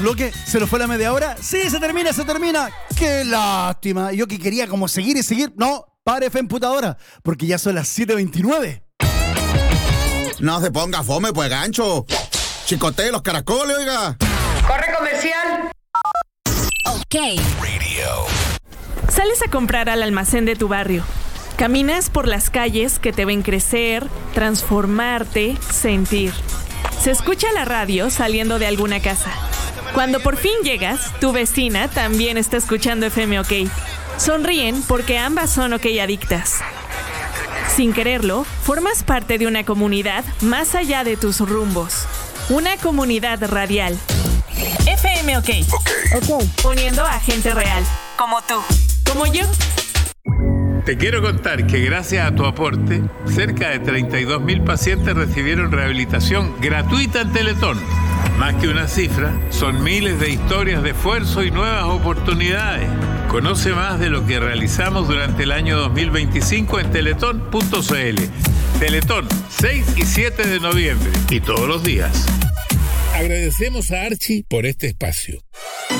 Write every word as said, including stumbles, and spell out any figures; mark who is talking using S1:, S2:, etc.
S1: bloque, se nos fue la media hora. Sí, se termina, se termina. Qué lástima. Yo que quería como seguir y seguir. No, pare, fe emputadora, porque ya son las siete veintinueve.
S2: No se ponga fome, pues, gancho. Chicotee los caracoles, oiga.
S3: Corre comercial.
S4: Ok. Radio. Sales a comprar al almacén de tu barrio. Caminas por las calles que te ven crecer, transformarte, sentir. Se escucha la radio saliendo de alguna casa. Cuando por fin llegas, tu vecina también está escuchando F M OK. Sonríen porque ambas son OK adictas. Sin quererlo, formas parte de una comunidad más allá de tus rumbos. Una comunidad radial. F M OK.
S5: Ok.
S4: Uniendo a gente real. Como tú. Como yo.
S6: Te quiero contar que gracias a tu aporte, cerca de treinta y dos mil pacientes recibieron rehabilitación gratuita en Teletón. Más que una cifra, son miles de historias de esfuerzo y nuevas oportunidades. Conoce más de lo que realizamos durante el año dos mil veinticinco en teletón punto c l. Teletón, seis y siete de noviembre y todos los días. Agradecemos a Archie por este espacio.